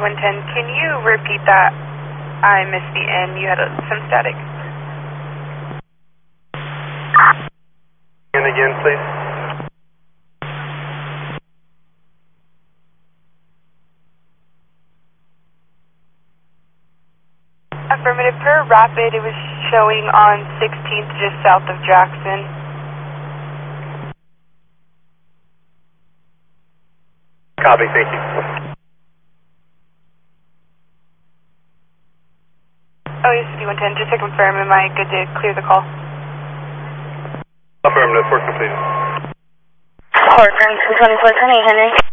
110, can you repeat that? I missed the end. You had some static. And again, please. Affirmative. Per Rapid, it was showing on 16th just south of Jackson. Copy, thank you. Oh, yes, D110, just to confirm, am I good to clear the call? Affirmative, work completed. Port 2420, Henry.